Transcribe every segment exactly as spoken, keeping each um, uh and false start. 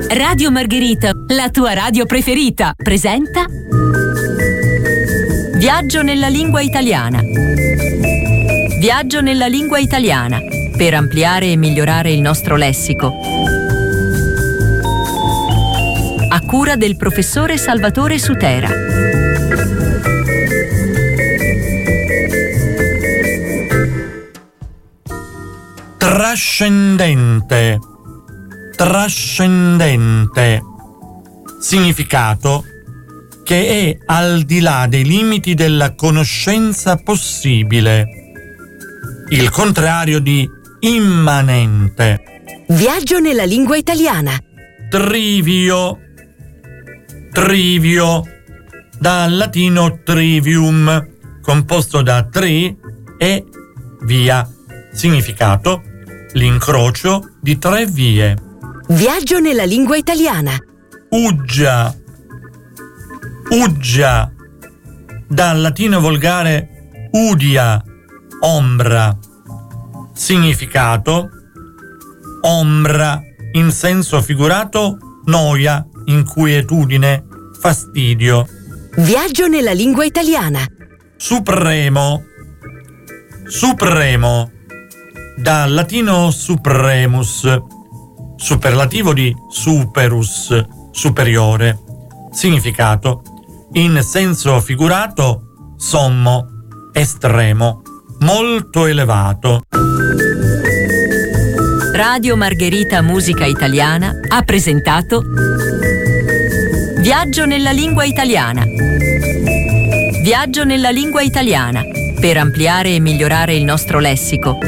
Radio Margherita, la tua radio preferita, presenta Viaggio nella lingua italiana. Viaggio nella lingua italiana, per ampliare e migliorare il nostro lessico. A cura del professore Salvatore Sutera. Trascendente. Trascendente. Significato: che è al di là dei limiti della conoscenza possibile. Il contrario di immanente. Viaggio nella lingua italiana. Trivio. Trivio. Dal latino trivium, composto da tri e via. Significato: l'incrocio di tre vie. Viaggio nella lingua italiana. Uggia. Uggia. Dal latino volgare udia, ombra. Significato: ombra, in senso figurato noia, inquietudine, fastidio. Viaggio nella lingua italiana. Supremo. Supremo. Dal latino supremus, superlativo di superus, superiore. Significato: in senso figurato, sommo, estremo, molto elevato. Radio Margherita Musica Italiana ha presentato Viaggio nella lingua italiana. Viaggio nella lingua italiana, per ampliare e migliorare il nostro lessico.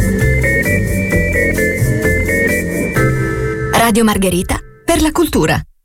Radio Margherita, per la cultura.